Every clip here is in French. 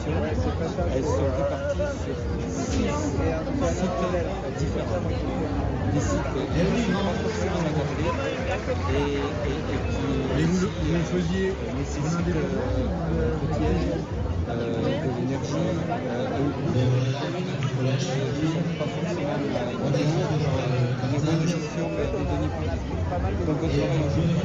associations, elles sont réparties sur 6 sites différents. Des sites qui sont pas forcément encadrés et qui faisiez nécessitent entretien, de l'énergie, qui ne sont pas forcément une bonne gestion des deniers publics. Donc on travaille aujourd'hui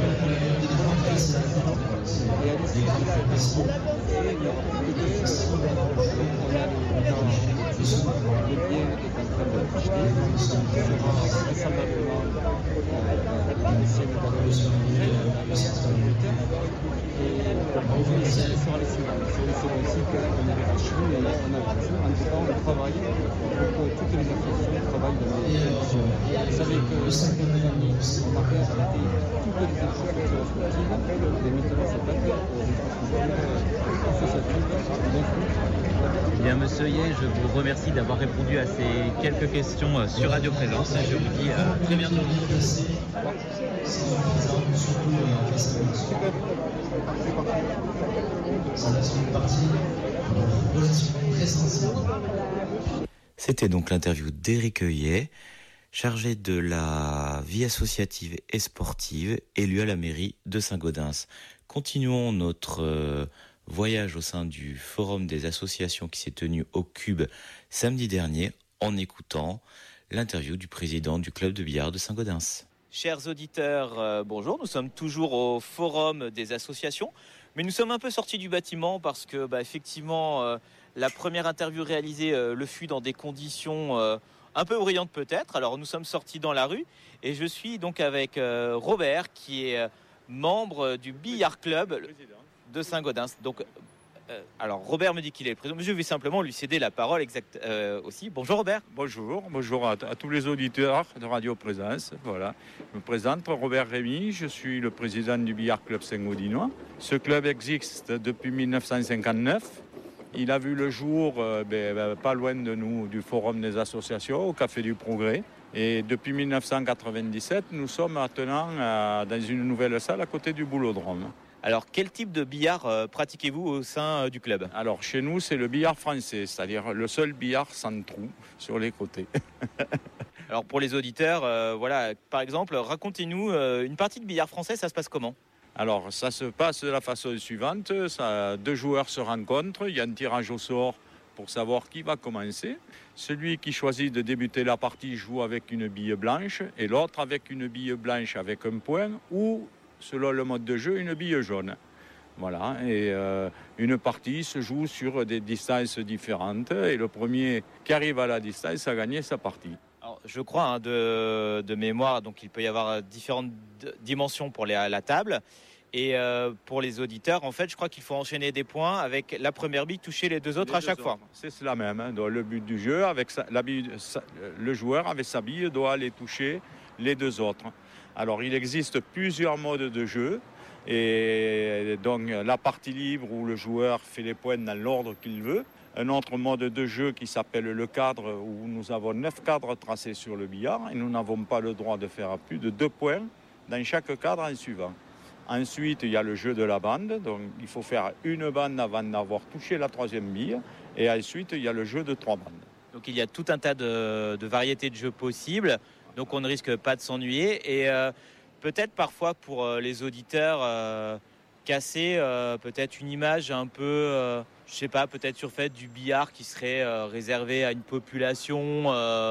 et à l'issue de la question, et il y aura plus de questions. Donc on a le bien est en train de racheter, il sera vraisemblablement l'ancienne galerie militaire, et le site sera laissé là. C'est le second site qu'on avait racheté, et on a en tout cas on travaille pour que toutes les associations travaillent dans les conditions. Vous savez que quelques années, on a réarrêté toutes les infrastructures sportives, et maintenant c'est pas que pour les infrastructures associatives. Bien, monsieur Yeh, je vous remercie d'avoir répondu à ces quelques questions sur Radio Présence. Je vous dis à très bientôt. C'était donc l'interview d'Éric Yeh, chargé de la vie associative et sportive, élu à la mairie de Saint-Gaudens. Continuons notre voyage au sein du forum des associations qui s'est tenu au Cube samedi dernier en écoutant l'interview du président du club de billard de Saint-Gaudens. Chers auditeurs, bonjour, nous sommes toujours au forum des associations, mais nous sommes un peu sortis du bâtiment parce que effectivement la première interview réalisée le fut dans des conditions un peu brillantes peut-être. Alors nous sommes sortis dans la rue et je suis donc avec Robert qui est membre du billard club de Saint-Gaudens. Donc, alors Robert me dit qu'il est le président, mais je vais simplement lui céder la parole aussi. Bonjour Robert. Bonjour à tous les auditeurs de Radio Présence. Voilà, je me présente Robert Rémy, je suis le président du billard club Saint-Gaudinois. Ce club existe depuis 1959. Il a vu le jour pas loin de nous, du Forum des associations, au Café du Progrès. Et depuis 1997, nous sommes maintenant dans une nouvelle salle à côté du Boulodrome. Alors, quel type de billard pratiquez-vous au sein du club ? Alors, chez nous, c'est le billard français, c'est-à-dire le seul billard sans trou sur les côtés. Alors, pour les auditeurs, par exemple, racontez-nous une partie de billard français, ça se passe comment ? Alors, ça se passe de la façon suivante. Deux joueurs se rencontrent, il y a un tirage au sort pour savoir qui va commencer. Celui qui choisit de débuter la partie joue avec une bille blanche et l'autre avec une bille blanche avec un point ou, selon le mode de jeu, une bille jaune. Voilà, et une partie se joue sur des distances différentes et le premier qui arrive à la distance a gagné sa partie. Alors, je crois de mémoire, donc il peut y avoir différentes dimensions pour la table. Et pour les auditeurs, en fait, je crois qu'il faut enchaîner des points avec la première bille toucher les deux autres à chaque fois. C'est cela même. Donc, le but du jeu, le joueur avec sa bille doit aller toucher les deux autres. Alors, il existe plusieurs modes de jeu. Et donc, la partie libre où le joueur fait les points dans l'ordre qu'il veut. Un autre mode de jeu qui s'appelle le cadre, où nous avons 9 cadres tracés sur le billard. Et nous n'avons pas le droit de faire plus de 2 points dans chaque cadre en suivant. Ensuite, il y a le jeu de la bande. Donc, il faut faire une bande avant d'avoir touché la troisième bille. Et ensuite, il y a le jeu de 3 bandes. Donc, il y a tout un tas de variétés de jeux possibles. Donc, on ne risque pas de s'ennuyer. Et peut-être parfois pour les auditeurs, casser peut-être une image un peu, peut-être surfaite du billard qui serait réservé à une population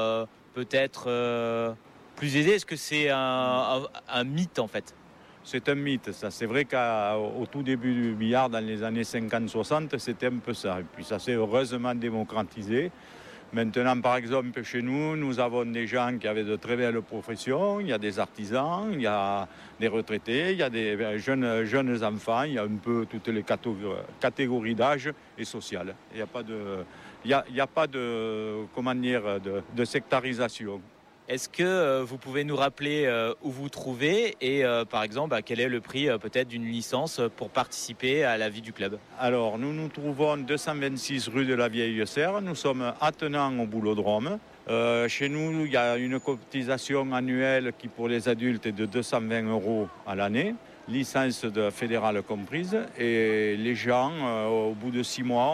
peut-être plus aisée. Est-ce que c'est un mythe en fait ? C'est un mythe, ça. C'est vrai qu'au tout début du billard, dans les années 50-60, c'était un peu ça. Et puis ça s'est heureusement démocratisé. Maintenant, par exemple, chez nous, nous avons des gens qui avaient de très belles professions. Il y a des artisans, il y a des retraités, il y a des jeunes enfants. Il y a un peu toutes les catégories d'âge et sociales. Il n'y a pas de sectarisation. Est-ce que vous pouvez nous rappeler où vous trouvez et par exemple quel est le prix peut-être d'une licence pour participer à la vie du club ? Alors nous nous trouvons 226 rue de la Vieille Serre, nous sommes attenants au Boulodrome. Chez nous il y a une cotisation annuelle qui pour les adultes est de 220 € à l'année, licence fédérale comprise, et les gens au bout de 6 mois